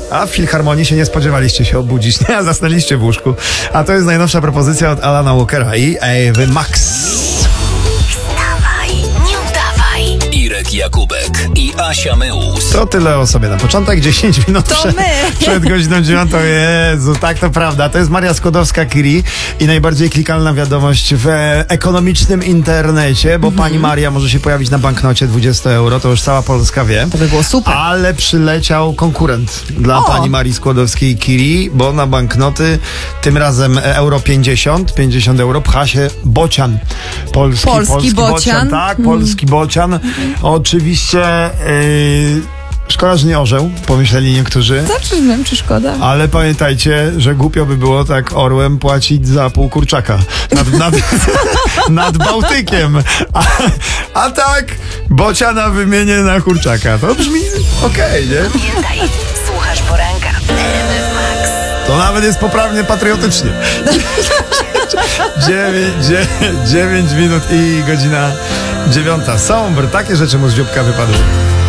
A w Filharmonii się nie spodziewaliście się obudzić, nie? Zasnęliście w łóżku. A to jest najnowsza propozycja od Alana Walkera i Ewy Max. Wstawaj, nie udawaj. Irek Jakubek i Asia Meus. To tyle o sobie na początek, 10 minut To przed, my. przed godziną 9. Jezu, tak to prawda. To jest Maria Skłodowska-Curie i najbardziej klikalna wiadomość w ekonomicznym internecie, bo pani Maria może się pojawić na banknocie 20 euro, to już cała Polska wie. To by było super. Ale przyleciał konkurent dla O! pani Marii Skłodowskiej-Curie, bo na banknoty tym razem euro 50 euro pcha się bocian. Polski bocian. Tak, polski bocian. Oczywiście szkoda, że nie orzeł, pomyśleli niektórzy. Znaczy, nie wiem, czy szkoda. Ale pamiętajcie, że głupio by było tak orłem płacić za pół kurczaka nad Bałtykiem. A tak bociana wymienię na kurczaka. To brzmi okej, nie? Pamiętaj, słuchasz poranka w RMF Max. To nawet jest poprawnie patriotycznie. 9 minut i godzina 9. Sombr, takie rzeczy mu z dzióbka wypadły.